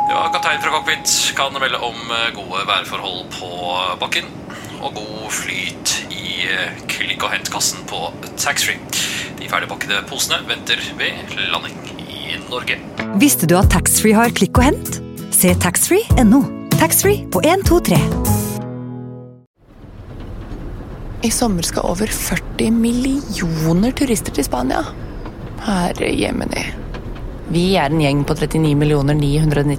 Ja, kaptein fra cockpit kan melde om gode værforhold på bakken og god flyt i klikk- og hentkassen på taxfree. De ferdigpakkede posene venter ved landing i Norge. Visste du at taxfree har klikk og hent? Se taxfree.no. Taxfree på 1, 2, 3. I sommer skal over 40 millioner turister til Spania. Herre jemini. Vi en gjeng på 39 999